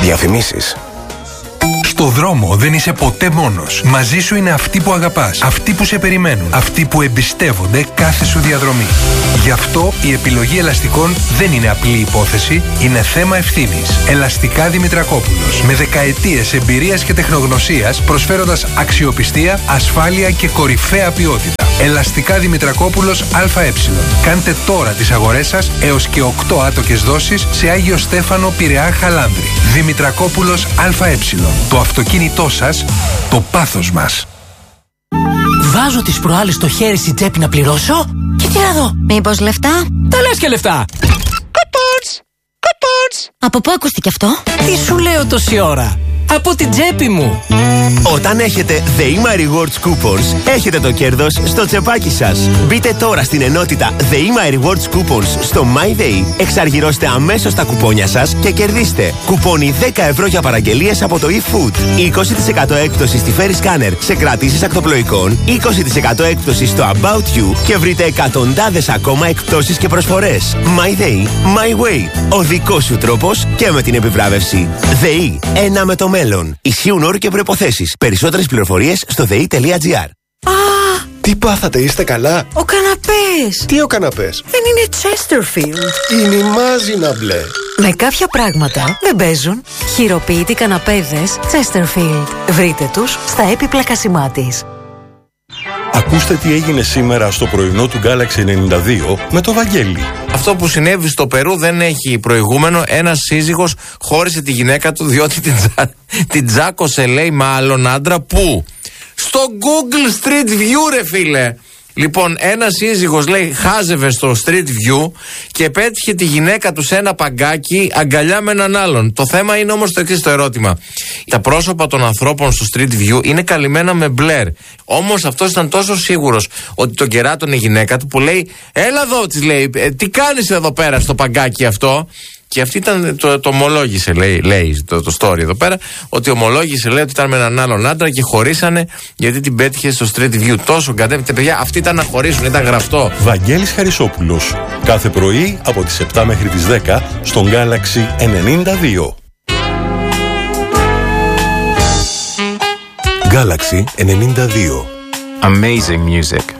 Διαφημίσεις. Στο δρόμο δεν είσαι ποτέ μόνος. Μαζί σου είναι αυτοί που αγαπάς, αυτοί που σε περιμένουν, αυτοί που εμπιστεύονται κάθε σου διαδρομή. Γι' αυτό η επιλογή ελαστικών δεν είναι απλή υπόθεση, είναι θέμα ευθύνης. Ελαστικά Δημητρακόπουλος. Με δεκαετίες εμπειρίας και τεχνογνωσίας, προσφέροντας αξιοπιστία, ασφάλεια και κορυφαία ποιότητα. Ελαστικά Δημητρακόπουλος ΑΕ. Κάντε τώρα τις αγορές σας έως και 8 άτοκες δόσεις σε Άγιο Στέφανο, Πειραιά, Χαλάνδρη. Δημητρακόπουλος ΑΕ. Το αυτοκίνητό σας, το πάθος μας. Βάζω τις προάλλες στο χέρι στην τσέπη να πληρώσω και τι να δω. Μήπως λεφτά? Τα λες και λεφτά. Κοπότς. Από πού ακούστηκε αυτό? Τι σου λέω τόση ώρα? Από την τσέπη μου. Όταν έχετε ΔΕΗΜΑ Rewards Coupons, έχετε το κέρδος στο τσεπάκι σας. Μπείτε τώρα στην ενότητα ΔΕΗΜΑ Rewards Coupons στο MyDay, εξαργυρώστε αμέσως τα κουπόνια σας και κερδίστε κουπόνι 10 ευρώ για παραγγελίες από το eFood, 20% έκπτωση στη Ferry Scanner σε κρατήσεις ακτοπλοϊκών, 20% έκπτωση στο About You και βρείτε εκατοντάδες ακόμα εκπτώσεις και προσφορές. MyDay, My Way. Ο δικός σου τρόπος και με την επιβράβευση. ΔΕΗ, ένα με το μέλλον. Ισχύουν όροι και προϋποθέσεις. Περισσότερες πληροφορίες στο dei.gr. Τι πάθατε, είστε καλά? Ο καναπές. Τι ο καναπές? Δεν είναι Chesterfield. Είναι η μάζινα μπλε. Με κάποια πράγματα δεν παίζουν. Χειροποίητοι καναπέδες Chesterfield. Βρείτε τους στα έπιπλα κασιμάτης. Ακούστε τι έγινε σήμερα στο πρωινό του Galaxy 92 με το Βαγγέλη. Αυτό που συνέβη στο Περού δεν έχει προηγούμενο. Ένας σύζυγος χώρισε τη γυναίκα του διότι την τζάκωσε, λέει, με άλλον άντρα. Πού? Στο Google Street View, ρε φίλε. Λοιπόν, ένας σύζυγος, λέει, χάζευε στο Street View και πέτυχε τη γυναίκα του σε ένα παγκάκι αγκαλιά με έναν άλλον. Το θέμα είναι όμως το εξής το ερώτημα. Τα πρόσωπα των ανθρώπων στο Street View είναι καλυμμένα με μπλερ. Όμως αυτός ήταν τόσο σίγουρος ότι τον κεράτωνε η γυναίκα του που λέει, έλα εδώ, της λέει, τι κάνεις εδώ πέρα στο παγκάκι αυτό? Και αυτή ήταν, το ομολόγησε, λέει το story εδώ πέρα, ότι ομολόγησε, λέει, ότι ήταν με έναν άλλον άντρα και χωρίσανε γιατί την πέτυχε στο Street View. Τόσο κατέβηκε, παιδιά, αυτοί ήταν να χωρίσουν, ήταν γραφτό. Βαγγέλης Χαρισόπουλος. Κάθε πρωί από τις 7 μέχρι τις 10 στον Galaxy 92. Galaxy 92. Amazing music.